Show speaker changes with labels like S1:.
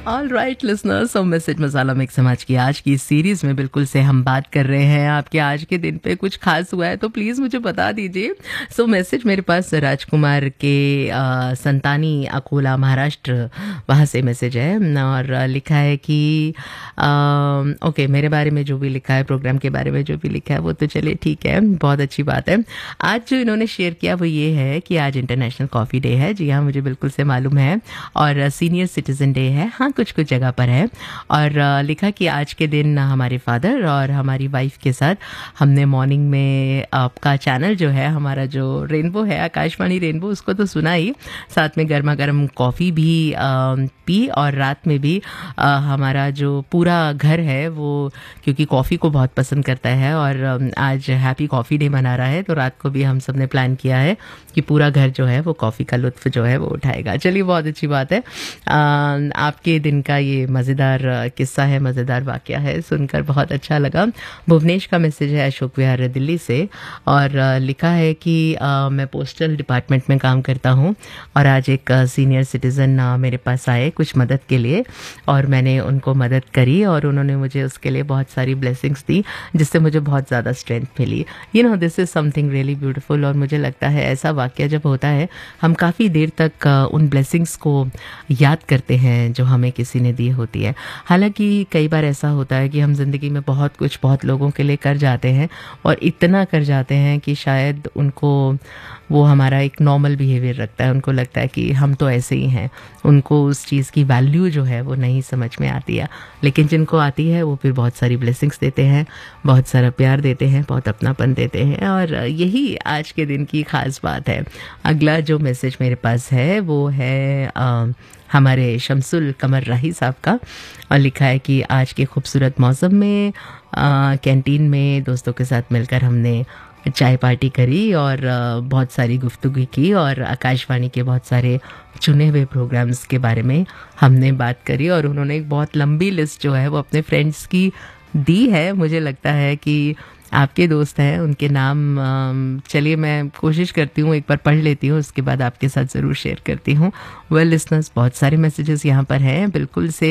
S1: All right listeners, सो message मसाला mix समाज की आज की सीरीज़ में बिल्कुल से हम बात कर रहे हैं आपके आज के दिन पे कुछ खास हुआ है तो प्लीज़ मुझे बता दीजिए। सो मैसेज मेरे पास राजकुमार के संतानी अकोला महाराष्ट्र वहाँ से मैसेज है और लिखा है कि ओके, मेरे बारे में जो भी लिखा है, प्रोग्राम के बारे में जो भी लिखा है वो तो चलिए ठीक है, बहुत अच्छी बात है। आज जो इन्होंने शेयर किया वो ये है कि आज इंटरनेशनल कॉफ़ी डे है। जी हाँ, मुझे बिल्कुल से मालूम है। और सीनियर सिटीज़न डे है, हाँ कुछ कुछ जगह पर है। और लिखा कि आज के दिन हमारे फादर और हमारी वाइफ के साथ हमने मॉर्निंग में आपका चैनल जो है, हमारा जो रेनबो है, आकाशवाणी रेनबो, उसको तो सुना ही, साथ में गर्मा गर्म कॉफ़ी भी पी। और रात में भी हमारा जो पूरा घर है वो, क्योंकि कॉफ़ी को बहुत पसंद करता है और आज हैप्पी कॉफ़ी डे मना रहा है, तो रात को भी हम सब ने प्लान किया है कि पूरा घर जो है वो कॉफ़ी का लुत्फ़ जो है वो उठाएगा। चलिए, बहुत अच्छी बात है। आपके दिन का ये मज़ेदार किस्सा है, मज़ेदार वाक़या है, सुनकर बहुत अच्छा लगा। भुवनेश का मैसेज है अशोक विहार दिल्ली से और लिखा है कि मैं पोस्टल डिपार्टमेंट में काम करता हूँ और आज एक सीनियर सिटीज़न मेरे पास आए कुछ मदद के लिए और मैंने उनको मदद करी और उन्होंने मुझे उसके लिए बहुत सारी ब्लेसिंग्स दी, जिससे मुझे बहुत ज़्यादा strength milli. You know, this is something really beautiful. और मुझे लगता है ऐसा वाक़या जब होता है, हम काफ़ी देर तक उन ब्लेसिंग्स को याद करते हैं जो हमें किसी ने दी होती है। हालांकि कई बार ऐसा होता है कि हम ज़िंदगी में बहुत कुछ बहुत लोगों के लिए कर जाते हैं और इतना कर जाते हैं कि शायद उनको वो हमारा एक नॉर्मल बिहेवियर रखता है, उनको लगता है कि हम तो ऐसे ही हैं, उनको उस चीज़ की वैल्यू जो है वो नहीं समझ में आती है। लेकिन जिनको आती है वो फिर बहुत सारी ब्लेसिंग्स देते हैं, बहुत सारा प्यार देते हैं, बहुत अपनापन देते हैं और यही आज के दिन की ख़ास बात है। अगला जो मैसेज मेरे पास है वो है हमारे शमसुल कमर राही साहब का और लिखा है कि आज के खूबसूरत मौसम में कैंटीन में दोस्तों के साथ मिलकर हमने चाय पार्टी करी और बहुत सारी गुफ्तगू की और आकाशवाणी के बहुत सारे चुने हुए प्रोग्राम्स के बारे में हमने बात करी और उन्होंने एक बहुत लंबी लिस्ट जो है वो अपने फ्रेंड्स की दी है। मुझे लगता है कि आपके दोस्त हैं, उनके नाम चलिए मैं कोशिश करती हूँ, एक बार पढ़ लेती हूँ, उसके बाद आपके साथ ज़रूर शेयर करती हूँ। वेल लिसनर्स, बहुत सारे मैसेजेस यहाँ पर हैं बिल्कुल से